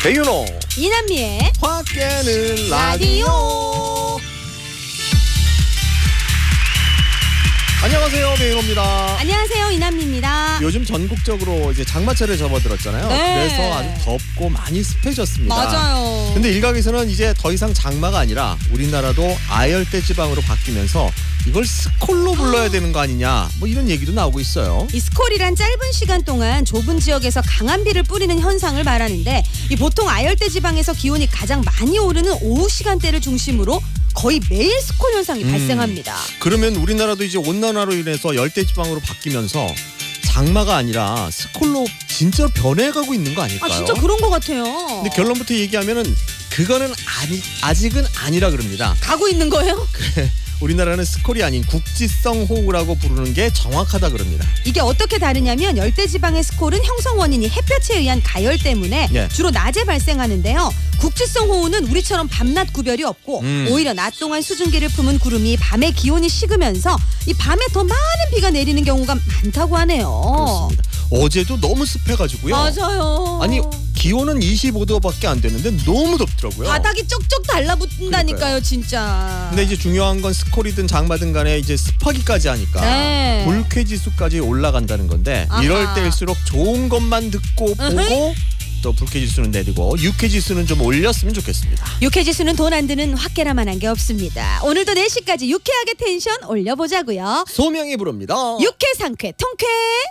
배윤호 이남미의 확 깨는 라디오. 라디오. 안녕하세요, 배윤호입니다. 안녕하세요, 이남미입니다. 요즘 전국적으로 이제 장마철에 접어들었잖아요. 네. 그래서 아주 덥고 많이 습해졌습니다. 맞아요. 근데 일각에서는 이제 더 이상 장마가 아니라 우리나라도 아열대 지방으로 바뀌면서 이걸 스콜로 불러야 되는 거 아니냐, 뭐 이런 얘기도 나오고 있어요. 이 스콜이란 짧은 시간 동안 좁은 지역에서 강한 비를 뿌리는 현상을 말하는데, 이 보통 아열대 지방에서 기온이 가장 많이 오르는 오후 시간대를 중심으로 거의 매일 스콜 현상이 발생합니다. 그러면 우리나라도 이제 온난화로 인해서 열대 지방으로 바뀌면서 장마가 아니라 스콜로 진짜 변해가고 있는 거 아닐까요? 아, 진짜 그런 것 같아요. 근데 결론부터 얘기하면은 그거는 아직은 아니라 그럽니다. 가고 있는 거예요? 우리나라는 스콜이 아닌 국지성 호우라고 부르는 게 정확하다 그럽니다. 이게 어떻게 다르냐면, 열대지방의 스콜은 형성 원인이 햇볕에 의한 가열 때문에 네. 주로 낮에 발생하는데요. 국지성 호우는 우리처럼 밤낮 구별이 없고 오히려 낮 동안 수증기를 품은 구름이 밤에 기온이 식으면서 이 밤에 더 많은 비가 내리는 경우가 많다고 하네요. 그렇습니다. 어제도 너무 습해가지고요. 맞아요. 아니 기온은 25도밖에 안 되는데 너무 덥더라고요. 바닥이 쪽쪽 달라붙는다니까요, 그러니까요. 진짜. 근데 이제 중요한 건 스콜이든 장마든 간에 이제 습하기까지 하니까 네. 불쾌 지수까지 올라간다는 건데, 아하. 이럴 때일수록 좋은 것만 듣고 보고 또 불쾌 지수는 내리고 유쾌 지수는 좀 올렸으면 좋겠습니다. 유쾌지수는 돈 안 드는 확계라만한 게 없습니다. 오늘도 4시까지 유쾌하게 텐션 올려보자고요. 소명이 부릅니다. 유쾌 상쾌 통쾌.